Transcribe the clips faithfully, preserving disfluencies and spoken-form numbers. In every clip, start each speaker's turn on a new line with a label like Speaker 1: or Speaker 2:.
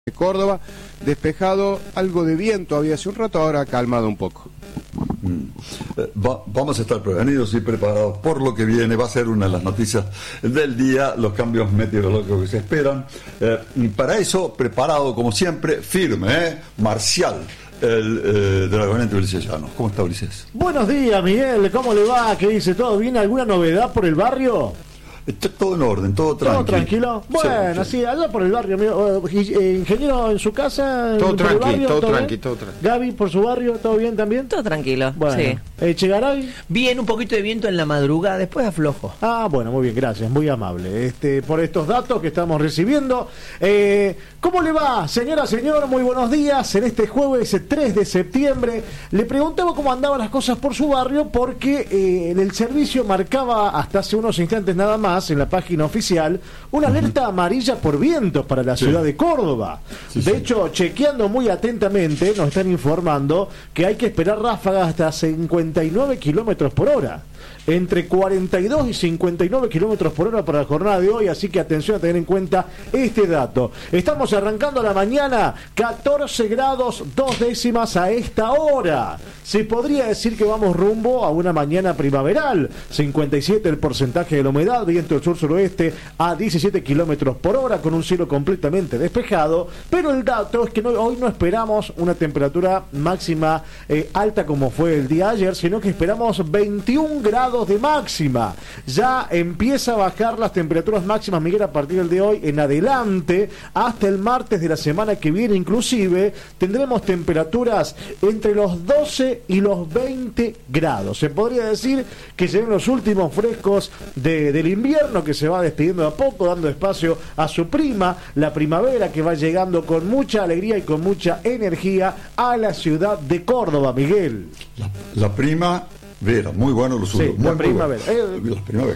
Speaker 1: de Córdoba, despejado, algo de viento había hace un rato, ahora ha calmado un poco.
Speaker 2: Mm. Eh, va, vamos a estar prevenidos y preparados por lo que viene. Va a ser una de las noticias del día, los cambios meteorológicos que se esperan. Eh, y para eso, preparado como siempre, firme, ¿eh? Marcial. El eh, Dragonete Ulises Llanos. ¿Cómo está, Ulises?
Speaker 3: Buenos días, Miguel. ¿Cómo le va? ¿Qué dice? ¿Todo bien? ¿Alguna novedad por el barrio?
Speaker 2: Está todo en orden, todo tranquilo.
Speaker 3: ¿Todo tranquilo? Bueno, sí, sí, allá por el barrio, amigo. Eh, ingeniero en su casa.
Speaker 1: Todo tranquilo, todo,
Speaker 3: todo
Speaker 1: tranqui, todo tranqui.
Speaker 3: Gaby, por su barrio, ¿todo bien también?
Speaker 4: Todo tranquilo,
Speaker 3: bueno.
Speaker 4: sí.
Speaker 3: Eh, Chegaray.
Speaker 4: Bien, un poquito de viento en la madrugada, después aflojo.
Speaker 3: Ah, bueno, muy bien, gracias, muy amable este por estos datos que estamos recibiendo. Eh, ¿Cómo le va, señora, señor? Muy buenos días. En este jueves tres de septiembre le preguntaba cómo andaban las cosas por su barrio porque eh, el servicio marcaba hasta hace unos instantes nada más en la página oficial una alerta amarilla por vientos para la
Speaker 2: sí. ciudad
Speaker 3: de Córdoba.
Speaker 2: Sí,
Speaker 3: de
Speaker 2: sí.
Speaker 3: hecho, chequeando muy atentamente, nos están informando que hay que esperar ráfagas hasta cincuenta y nueve kilómetros por hora. Entre cuarenta y dos y cincuenta y nueve kilómetros por hora para la jornada de hoy, así que atención a tener en cuenta este dato. Estamos arrancando la mañana, catorce grados, dos décimas a esta hora. Se podría decir que vamos rumbo a una mañana primaveral. cincuenta y siete el porcentaje de la humedad, viento del sur-suroeste a diecisiete kilómetros por hora, con un cielo completamente despejado. Pero el dato es que no, hoy no esperamos una temperatura máxima eh, alta como fue el día ayer, sino que esperamos veintiún grados de máxima. Ya empieza a bajar las temperaturas máximas, Miguel, a partir del de hoy en adelante, hasta el martes de la semana que viene inclusive, tendremos temperaturas entre los doce y los veinte grados. Se podría decir que se ven los últimos frescos de, del invierno, que se va despidiendo de a poco, dando espacio a su prima, la primavera, que va llegando con mucha alegría y con mucha energía a la ciudad de Córdoba, Miguel.
Speaker 2: La, la prima... Vera, muy bueno lo suyo.
Speaker 3: Sí,
Speaker 2: muy,
Speaker 3: la
Speaker 2: muy
Speaker 3: primavera.
Speaker 2: Bueno.
Speaker 3: Eh,
Speaker 2: la primavera.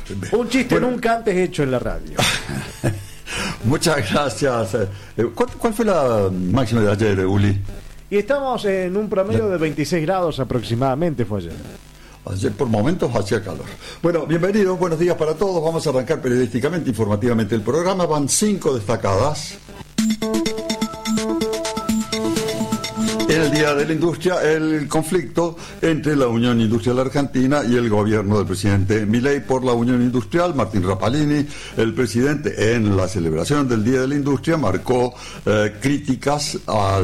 Speaker 3: Un chiste
Speaker 2: bueno,
Speaker 3: nunca antes hecho en la radio.
Speaker 2: Muchas gracias. ¿Cuál, ¿Cuál fue la máxima de ayer, Uli?
Speaker 3: Y estamos en un promedio de veintiséis grados aproximadamente, fue ayer.
Speaker 2: Ayer por momentos hacía calor. Bueno, bienvenidos, buenos días para todos. Vamos a arrancar periodísticamente, informativamente el programa. Van cinco destacadas. En el Día de la Industria, el conflicto entre la Unión Industrial Argentina y el gobierno del presidente Milei por la Unión Industrial. Martín Rapalini, el presidente, en la celebración del Día de la Industria, marcó eh, críticas al